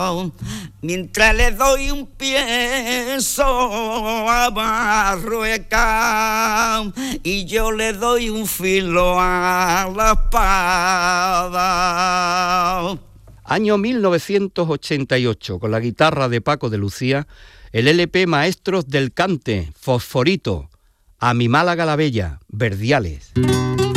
Mientras le doy un piezo a Barrueca y yo le doy un filo a la espada. Año 1988, con la guitarra de Paco de Lucía, el LP Maestros del Cante, Fosforito, A mi Málaga la Bella, Verdiales.